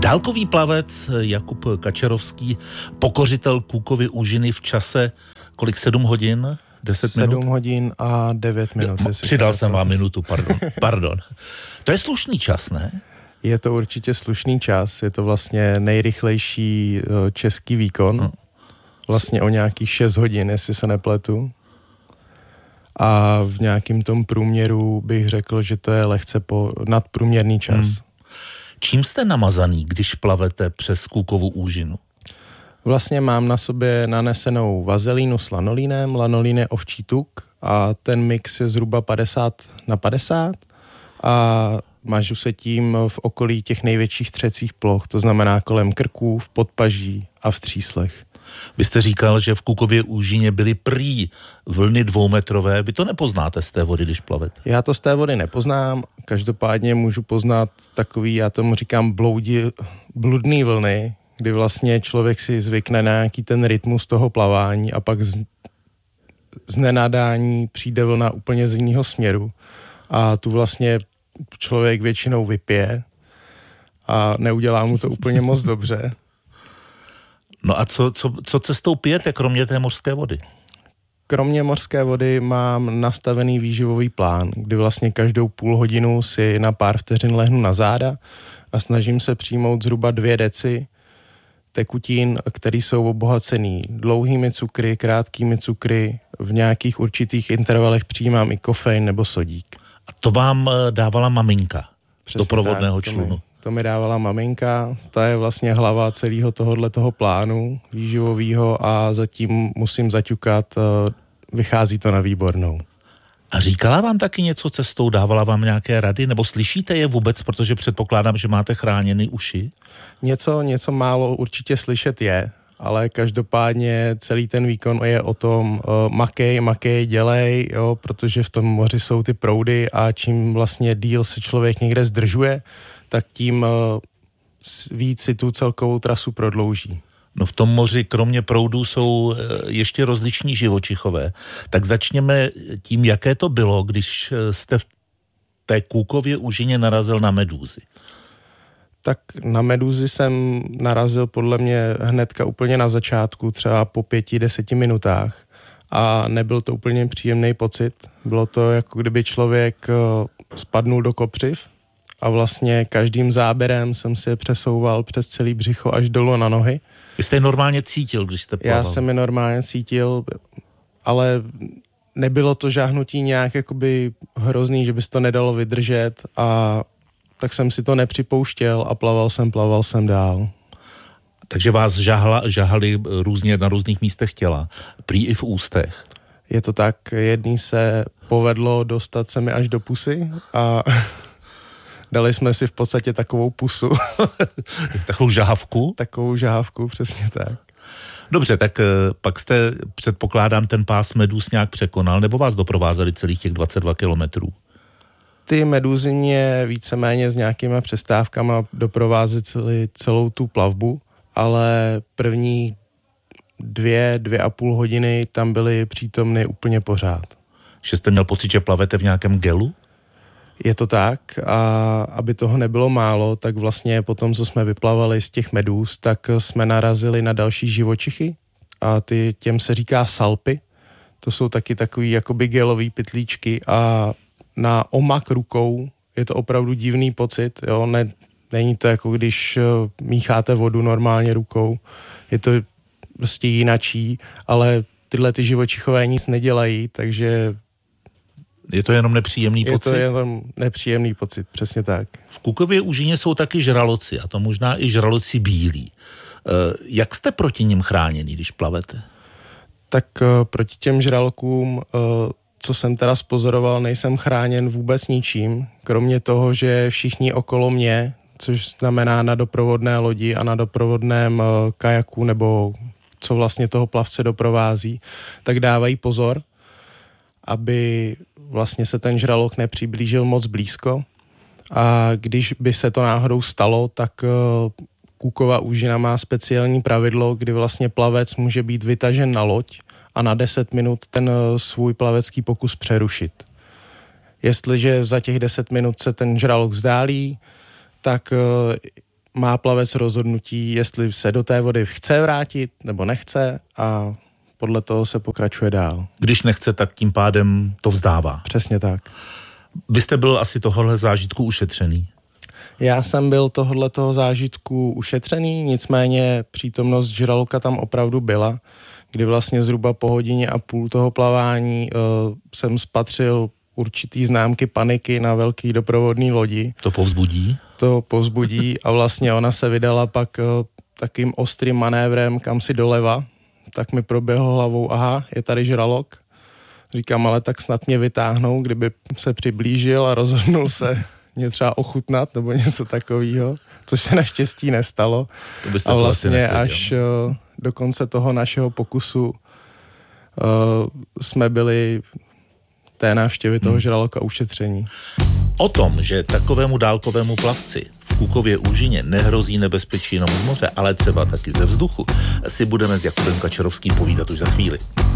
Dálkový plavec Jakub Kačerovský, pokořitel Kůkovy úžiny v čase, kolik, 7 hodin? 10 minut? 7 hodin a 9 minut. Přidal jsem vám minutu, pardon. To je slušný čas, ne? Je to určitě slušný čas, je to vlastně nejrychlejší český výkon. Vlastně o nějakých 6 hodin, jestli se nepletu. A v nějakým tom průměru bych řekl, že to je lehce nadprůměrný čas. Čím jste namazaný, když plavete přes Kůkovu úžinu? Vlastně mám na sobě nanesenou vazelínu s lanolínem, lanolín je ovčí tuk a ten mix je zhruba 50/50 a mažu se tím v okolí těch největších třecích ploch, to znamená kolem krků, v podpaží a v tříslech. Vy jste říkal, že v Kůkově úžině byly prý vlny 2metrové. Vy to nepoznáte z té vody, když plavete? Já to z té vody nepoznám, každopádně můžu poznat takový, já tomu říkám bludný vlny, kdy vlastně člověk si zvykne na nějaký ten rytmus toho plavání a pak z nenadání přijde vlna úplně z jiného směru a tu vlastně člověk většinou vypije a neudělá mu to úplně moc dobře. No a co cestou pijete, kromě té mořské vody? Kromě mořské vody mám nastavený výživový plán, kdy vlastně každou půl hodinu si na pár vteřin lehnu na záda a snažím se přijmout zhruba 2 deci tekutin, které jsou obohacený dlouhými cukry, krátkými cukry, v nějakých určitých intervalech přijímám i kofein nebo sodík. A to vám dávala maminka z doprovodného člunu? To mi dávala maminka, ta je vlastně hlava celého tohoto plánu výživového a zatím musím zaťukat, vychází to na výbornou. A říkala vám taky něco cestou, dávala vám nějaké rady, nebo slyšíte je vůbec, protože předpokládám, že máte chráněný uši? Něco málo určitě slyšet je, ale každopádně celý ten výkon je o tom makej, dělej, jo, protože v tom moři jsou ty proudy a čím vlastně díl se člověk někde zdržuje, tak tím víc si tu celkovou trasu prodlouží. No v tom moři kromě proudů jsou ještě rozliční živočichové. Tak začněme tím, jaké to bylo, když jste v té Kůkově úžině narazil na medúzy. Tak na medúzy jsem narazil podle mě hnedka úplně na začátku, třeba po 5-10 minutách. A nebyl to úplně příjemný pocit. Bylo to, jako kdyby člověk spadnul do kopřiv a vlastně každým záběrem jsem si je přesouval přes celý břicho až dolů na nohy. Vy jste je normálně cítil, když jste plaval? Já jsem je normálně cítil, ale nebylo to žáhnutí nějak jakoby hrozný, že by se to nedalo vydržet a tak jsem si to nepřipouštěl a plaval jsem dál. Takže vás žahali různě na různých místech těla, prý i v ústech. Je to tak, jedný se povedlo dostat se mi až do pusy a dali jsme si v podstatě takovou pusu. Takovou žahavku? Takovou žahavku, přesně tak. Dobře, tak pak jste, předpokládám, ten pás medúz nějak překonal, nebo vás doprovázeli celých těch 22 kilometrů? Ty medúzy mě víceméně s nějakýma přestávkama doprovázely celou tu plavbu, ale první 2,5 hodiny tam byly přítomny úplně pořád. Že jste měl pocit, že plavete v nějakém gelu? Je to tak a aby toho nebylo málo, tak vlastně potom, co jsme vyplavali z těch medúz, tak jsme narazili na další živočichy a těm se říká salpy. To jsou taky takový jakoby gelový pytlíčky a na omak rukou je to opravdu divný pocit, jo, není to jako když mícháte vodu normálně rukou, je to prostě jinačí, ale tyhle ty živočichové nic nedělají, takže je to jenom nepříjemný pocit? Je to jenom nepříjemný pocit, přesně tak. V Kůkově úžině jsou taky žraloci, a to možná i žraloci bílí. Jak jste proti nim chráněný, když plavete? Tak proti těm žralokům, co jsem teda spozoroval, nejsem chráněn vůbec ničím, kromě toho, že všichni okolo mě, což znamená na doprovodné lodi a na doprovodném kajaku, nebo co vlastně toho plavce doprovází, tak dávají pozor, aby vlastně se ten žralok nepřiblížil moc blízko. A když by se to náhodou stalo, tak Kůkova úžina má speciální pravidlo, kdy vlastně plavec může být vytažen na loď a na 10 minut ten svůj plavecký pokus přerušit. Jestliže za těch 10 minut se ten žralok vzdálí, tak má plavec rozhodnutí, jestli se do té vody chce vrátit nebo nechce a podle toho se pokračuje dál. Když nechce, tak tím pádem to vzdává. Přesně tak. Vy jste byl asi tohohle zážitku ušetřený? Já jsem byl tohoto zážitku ušetřený, nicméně přítomnost žraloka tam opravdu byla, kdy vlastně zhruba po hodině a půl toho plavání jsem spatřil určitý známky paniky na velký doprovodný lodi. To povzbudí? To povzbudí a vlastně ona se vydala pak takým ostrým manévrem kam si doleva, tak mi proběhlo hlavou, aha, je tady žralok. Říkám, ale tak snad mě vytáhnou, kdyby se přiblížil a rozhodnul se mě třeba ochutnat nebo něco takového, což se naštěstí nestalo. A vlastně až do konce toho našeho pokusu jsme byli té návštěvy toho žraloka ušetření. O tom, že takovému dálkovému plavci v Kůkově úžině nehrozí nebezpečí jenom z moře, ale třeba taky ze vzduchu, si budeme s Jakubem Kačerovským povídat už za chvíli.